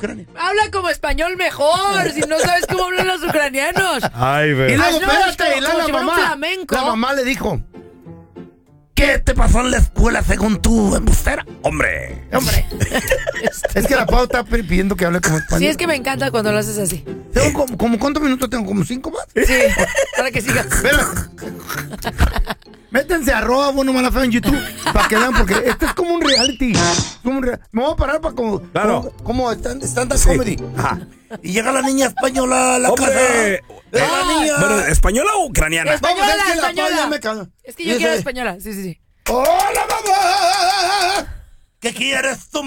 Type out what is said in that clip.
Ucrania? Habla como español mejor, si no sabes cómo hablan los ucranianos. Ay, Y ve. luego, no, espérate, y como la si fuera un mamá. flamenco. La mamá le dijo: ¿qué te pasó en la escuela según tú, embustera? Hombre. Hombre. Es que la Pau está pidiendo que hable como español. Sí, es que me encanta cuando lo haces así. Tengo como ¿cuántos minutos tengo? ¿Como 5 más? Sí, para que sigas. Espera. Métanse a Bueno Mala Fea en YouTube para que vean, porque esto es como un reality. Me voy a parar para como stand-up comedy. Ajá. Y llega la niña española a la casa. Hombre. La niña. ¿Pero española o ucraniana? Española, Vamos, es que la española. Pau ya me caga. Es que yo quiero española. Sí, sí, sí. ¡Hola, mamá! ¿Qué quieres tú?